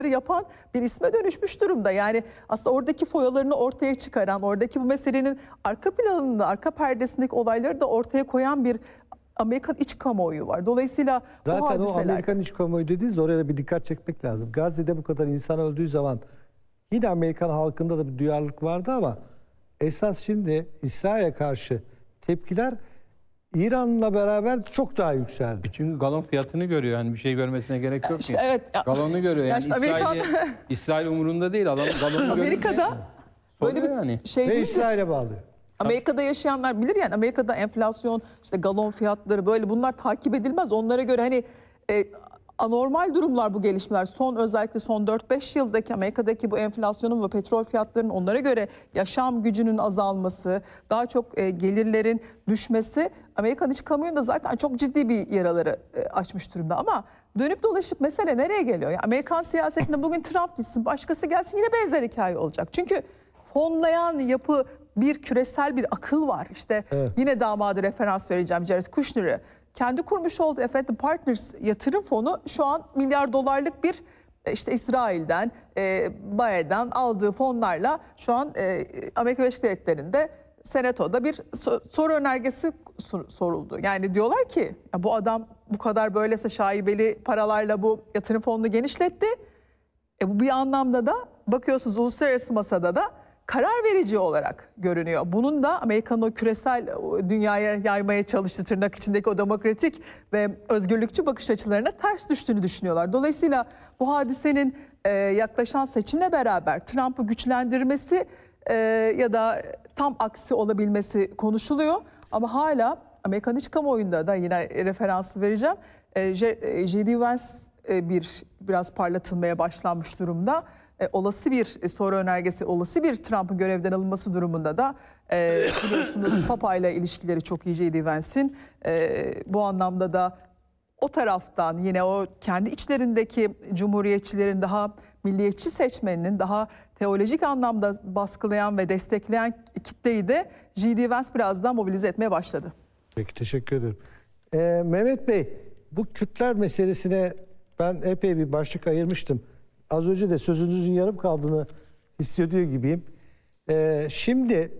yapan bir isme dönüşmüş durumda. Yani aslında oradaki foyalarını ortaya çıkaran, oradaki bu meselenin arka planında, arka perdesindeki olayları da ortaya koyan bir Amerikan iç kamuoyu var. Dolayısıyla zaten bu hadiseler... o Amerikan iç kamuoyu dediğiniz, oraya da bir dikkat çekmek lazım. Gazze'de bu kadar insan öldüğü zaman yine Amerikan halkında da bir duyarlılık vardı ama esas şimdi İsrail'e karşı tepkiler İran'la beraber çok daha yükseldi. Çünkü galon fiyatını görüyor. Yani bir şey görmesine gerek yok ki. Evet. Galonu görüyor. Yani işte Amerikan... İsrail umurunda değil. Adam galonu Amerika'da böyle bir yani şey Ve değildir. İsrail'e bağlıyor. Amerika'da yaşayanlar bilir, yani Amerika'da enflasyon, işte galon fiyatları, böyle bunlar takip edilmez. Onlara göre hani anormal durumlar bu gelişmeler. Özellikle son 4-5 yıldaki Amerika'daki bu enflasyonun ve petrol fiyatlarının onlara göre yaşam gücünün azalması, daha çok gelirlerin düşmesi Amerikan iç kamuoyunda zaten çok ciddi bir yaraları açmış durumda. Ama dönüp dolaşıp mesele nereye geliyor? Yani Amerikan siyasetinde bugün Trump gitsin, başkası gelsin, yine benzer hikaye olacak. Çünkü fonlayan yapı, bir küresel bir akıl var. İşte evet. Yine damadı referans vereceğim, Jared Kushner'ı. Kendi kurmuş olduğu Efendim Partners yatırım fonu şu an milyar dolarlık bir işte İsrail'den, Bayer'den aldığı fonlarla şu an Amerika Birleşik Devletleri'nde Senato'da bir soru önergesi soruldu. Yani diyorlar ki ya bu adam bu kadar böylese şaibeli paralarla bu yatırım fonunu genişletti. Bu bir anlamda da bakıyorsunuz uluslararası masada da karar verici olarak görünüyor. Bunun da Amerika'nın o küresel dünyaya yaymaya çalıştığı, tırnak içindeki o demokratik ve özgürlükçü bakış açılarına ters düştüğünü düşünüyorlar. Dolayısıyla bu hadisenin yaklaşan seçimle beraber Trump'ı güçlendirmesi ya da tam aksi olabilmesi konuşuluyor. Ama hala Amerikan iç kamuoyunda da yine referansı vereceğim. J.D. Vance biraz parlatılmaya başlanmış durumda. Olası bir soru önergesi, olası bir Trump'ın görevden alınması durumunda da biliyorsunuz Papa ile ilişkileri çok iyi J.D. Vance'in. Bu anlamda da o taraftan yine o kendi içlerindeki cumhuriyetçilerin, daha milliyetçi seçmeninin daha teolojik anlamda baskılayan ve destekleyen kitleyi de J.D. Vance biraz daha mobilize etmeye başladı. Peki, teşekkür ederim. Mehmet Bey, bu Kürtler meselesine ben epey bir başlık ayırmıştım. Az önce de sözünüzün yarım kaldığını hissediyor gibiyim. Şimdi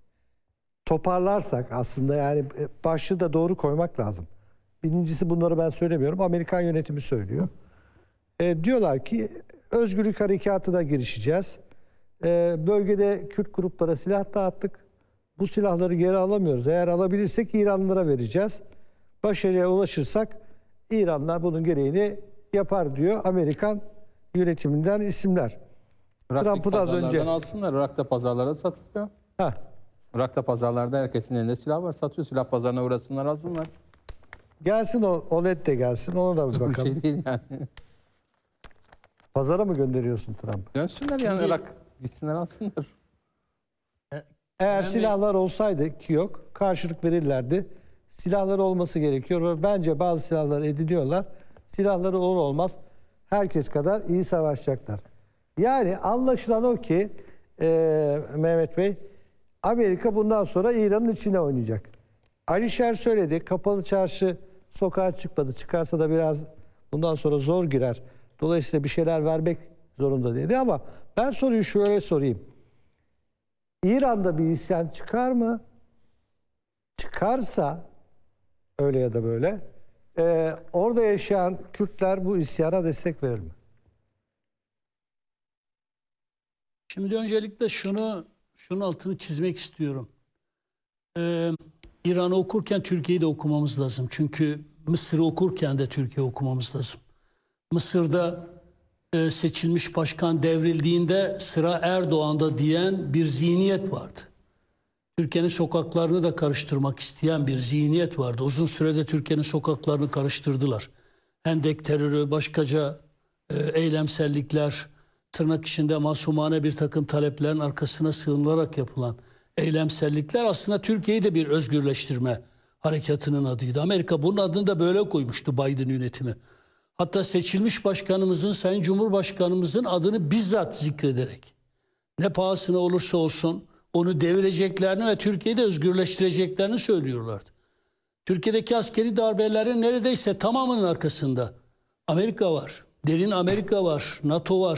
toparlarsak aslında, yani başlığı da doğru koymak lazım. Birincisi, bunları ben söylemiyorum, Amerikan yönetimi söylüyor. Diyorlar ki özgürlük harekatına girişeceğiz. Bölgede Kürt gruplara silah dağıttık. Bu silahları geri alamıyoruz. Eğer alabilirsek İranlılara vereceğiz. Başarıya ulaşırsak İranlılar bunun gereğini yapar diyor Amerikan yönetiminden isimler. Trump'ı da az önce alsınlar. Irak'ta pazarlarda satılıyor. Irak'ta pazarlarda herkesin elinde silah var. Satıyor. Silah pazarına uğrasınlar, alsınlar. Gelsin o OLED de gelsin. Ona da bir bakalım. Bir şey değil yani. Pazara mı gönderiyorsun Trump? Dönsünler yani Irak. Gitsinler, alsınlar. Eğer silahlar olsaydı, ki yok, karşılık verirlerdi. Silahları olması gerekiyor ve bence bazı silahları ediniyorlar. Silahları olur olmaz herkes kadar iyi savaşacaklar. Yani anlaşılan o ki Mehmet Bey, Amerika bundan sonra İran'ın içine oynayacak. Alişer söyledi, kapalı çarşı sokağa çıkmadı. Çıkarsa da biraz bundan sonra zor girer. Dolayısıyla bir şeyler vermek zorunda dedi ama ben soruyu şöyle sorayım. İran'da bir isyan çıkar mı? Çıkarsa, öyle ya da böyle, orada yaşayan Kürtler bu isyana destek verir mi? Şimdi öncelikle şunun altını çizmek istiyorum. İran'ı okurken Türkiye'yi de okumamız lazım. Çünkü Mısır'ı okurken de Türkiye okumamız lazım. Mısır'da seçilmiş başkan devrildiğinde sıra Erdoğan'da diyen bir zihniyet vardı. Türkiye'nin sokaklarını da karıştırmak isteyen bir zihniyet vardı. Uzun sürede Türkiye'nin sokaklarını karıştırdılar. Hendek terörü, başkaca eylemsellikler, tırnak içinde masumane bir takım taleplerin arkasına sığınılarak yapılan eylemsellikler aslında Türkiye'yi de bir özgürleştirme harekatının adıydı. Amerika bunun adını da böyle koymuştu, Biden yönetimi. Hatta seçilmiş başkanımızın, Sayın Cumhurbaşkanımızın adını bizzat zikrederek ne pahasına olursa olsun onu devireceklerini ve Türkiye'yi de özgürleştireceklerini söylüyorlardı. Türkiye'deki askeri darbelerin neredeyse tamamının arkasında Amerika var. Derin Amerika var, NATO var.